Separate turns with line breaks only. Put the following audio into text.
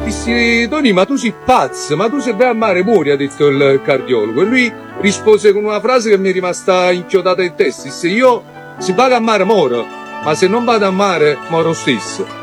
Dissi, Tony, ma tu sei pazzo, ma tu se vai a mare muori, ha detto il cardiologo. E lui rispose con una frase che mi è rimasta inchiodata in testa. Disse, io se vado a mare moro, ma se non vado a mare moro stesso.